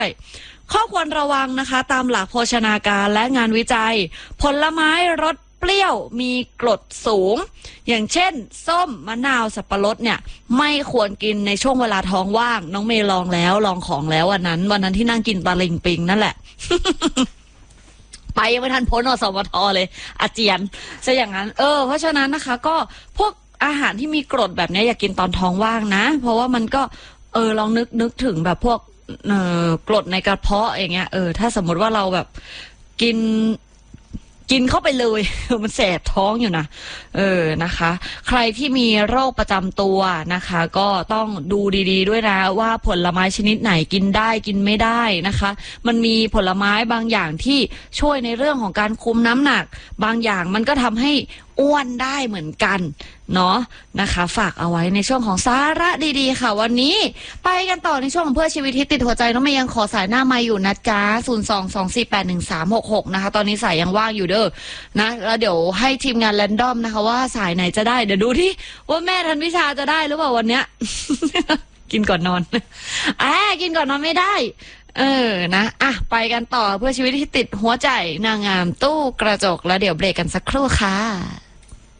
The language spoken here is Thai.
ข้อควรระวังนะคะตามหลักโภชนาการและงานวิจัยผลไม้รสเปรี้ยวมีกรดสูงอย่างเช่นส้มมะนาวสับปะรดเนี่ยไม่ควรกินในช่วงเวลาท้องว่างน้องเมย์ลองของแล้ววันนั้นที่นั่งกินตะลิงปิงนั่นแหละ ไปยังไม่ทันพ้นอสมทเลยอาเจียนซะอย่างนั้นเพราะฉะนั้นนะคะก็พวกอาหารที่มีกรดแบบนี้อย่ากินตอนท้องว่างนะเพราะว่ามันก็ลองนึกถึงแบบพวกกรดในกระเพาะอย่างเงี้ยถ้าสมมุติว่าเราแบบกินเข้าไปเลย มันแสบท้องอยู่นะนะคะใครที่มีโรคประจำตัวนะคะก็ต้องดูดีๆด้วยนะว่าผลไม้ชนิดไหนกินได้กินไม่ได้นะคะมันมีผลไม้บางอย่างที่ช่วยในเรื่องของการคุมน้ำหนักบางอย่างมันก็ทำให้อ้วนได้เหมือนกันเนาะนะคะฝากเอาไว้ในช่วงของสาระดีๆค่ะวันนี้ไปกันต่อในช่วงของเพื่อชีวิตที่ติดหัวใจน้องเมย์ยังขอสายหน้าไมค์อยู่นะจ๊ะ022481366นะคะตอนนี้สายยังว่างอยู่เด้อนะแล้วเดี๋ยวให้ทีมงานแรนดอมนะคะว่าสายไหนจะได้เดี๋ยวดูที่ว่าแม่ทันวิชาจะได้หรือเปล่าวันเนี้ย กินก่อนนอนกินก่อนนอนไม่ได้นะไปกันต่อเพื่อชีวิตที่ติดหัวใจนางงามตู้กระจกแล้วเดี๋ยวเบรกกันสักครู่ค่ะ